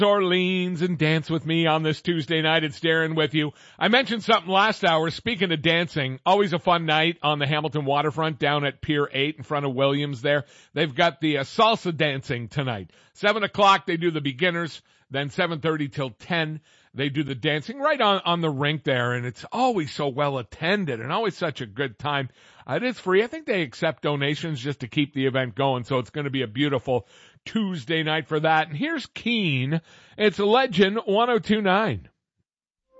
Orleans and dance with me on this Tuesday night. It's Darren with you. I mentioned something last hour. Speaking of dancing, always a fun night on the Hamilton waterfront down at Pier 8 in front of Williams there. They've got the salsa dancing tonight. 7 o'clock they do the beginners, then 7:30 till 10 they do the dancing right on the rink there, and it's always so well attended and always such a good time. It is free. I think they accept donations just to keep the event going, so it's going to be a beautiful Tuesday night for that. And here's Keane. It's Legend 102.9.